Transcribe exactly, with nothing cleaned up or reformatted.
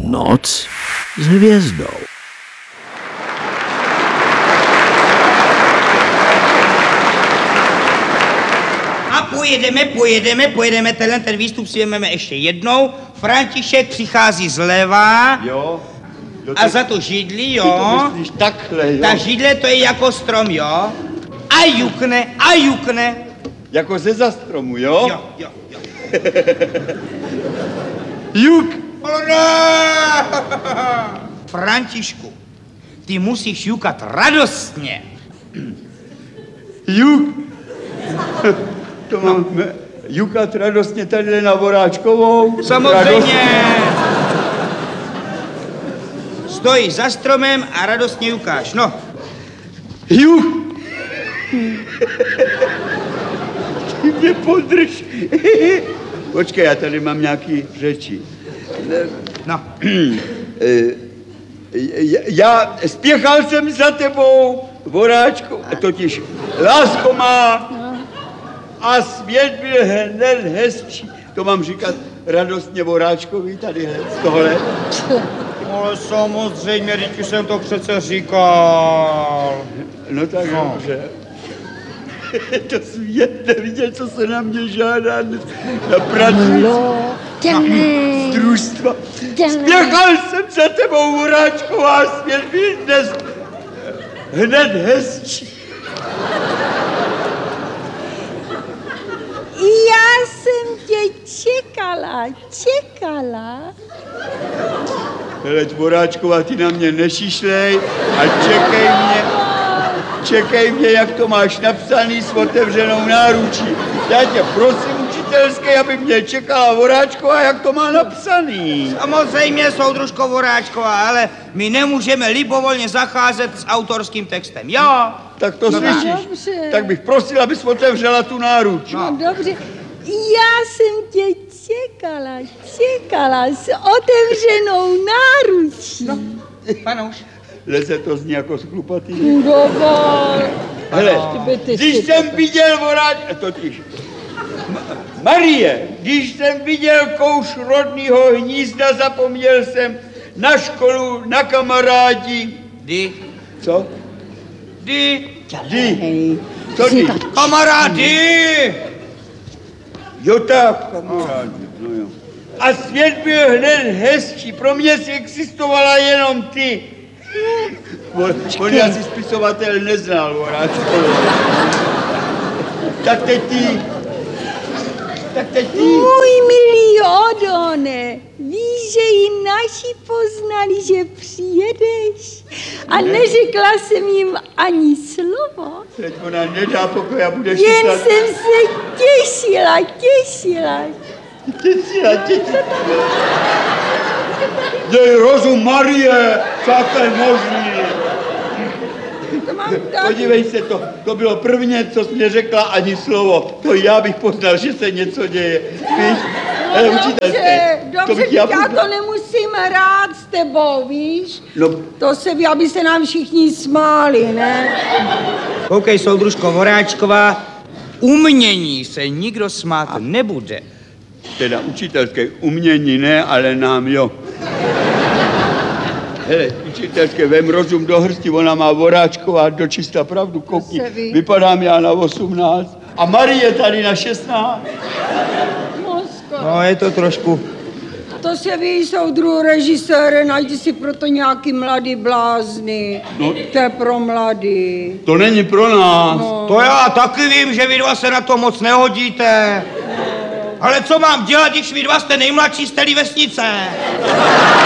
Noc s hvězdou. A pojedeme, pojedeme, pojedeme, tenhle ten výstup si vezmeme ještě jednou. František přichází zleva. Jo. jo a za to židli, jo. Ty to myslíš takhle, jo. Ta židle to je jako strom, jo. A jukne, a jukne. Jako ze zastromu, jo? Jo, jo, jo. Juk. Františku, ty musíš jukat radostně. Juk. To mám no. jukat radostně tady na Voráčkovou. Samozřejmě. Radostně. Stojíš za stromem a radostně jukáš, no. Juk. Ty mě podrž. Počkej, já tady mám nějaký řeči. No. Já spěchal jsem za tebou, Voráčku, totiž lásko má a svět byl hned hezčí. To mám říkat radostně Voráčkovi tady z tohle. Ale samozřejmě, teď jsem to přece říkal. No tak no. Dobře. To svět neviděl, co se na mě žádá na prací. Z družstva. Spěchal jsem za tebou, Voráčková, svět byl dnes hned hezčí. Já jsem tě čekala, čekala. Heleď, Voráčková, ty na mě nešišlej a čekej mě, čekej mě, jak to máš napsaný s otevřenou náručí. Já tě prosím, učitelské, aby mě čekala Voráčková, jak to má napsaný. Samozřejmě, soudružko Voráčková, ale my nemůžeme libovolně zacházet s autorským textem, jo? Tak to no, slyšíš. Dobře. Tak bych prosil, abys otevřela tu náruč. No, no dobře. Já jsem tě čekala, čekala s otevřenou náručí. No, panouš. Leze to zní jako sklupatý. Dovol. Hele, když jsem viděl Voráčka, totiž, Marie, když jsem viděl kouš rodného hnízda, zapomněl jsem na školu, na kamarádi. Kdy? Co? Kdy? Kdy? Co kdy? Kamarády! Jo tak, kamarádi, no jo. A svět byl hned hezčí, pro mě si existovala jenom ty. On, on asi spisovatel neznal, Voráčkovi. Tak teď ty. Tak teď ty. Můj milý Odone, víš, že i naši poznali, že přijedeš? A neřekla jsem jim ani slovo. Teď ona nedá pokoj a budeš Jen myslet. jsem se těšila, těšila. Těšila, těšila. Dej rozum, Marie, co to je možný? Podívej se, to, to bylo prvně, co jsi mě řekla, ani slovo. To já bych poznal, že se něco děje. Víš? No Ale dobře, učitelské, dobře, to já, já to nemusím hrát s tebou, víš? No. To se ví, aby se nám všichni smáli, ne? Koukej, soudružko Voráčková, umění se nikdo smát nebude. Teda učitelské umění ne, ale nám jo. Hele, učitelské, vem rozum do hrsti, ona má Voráčková dočista pravdu, koukni, vypadám já na osmnáct a Marie tady na šestnáct. No, je to trošku... To se ví, soudruhu režisére, najdi si proto nějaký mladý blázny. No. To je pro mladý. To není pro nás. No. To já taky vím, že vy dva se na to moc nehodíte. Ale co mám dělat, když vy dva jste nejmladší z té vesnice?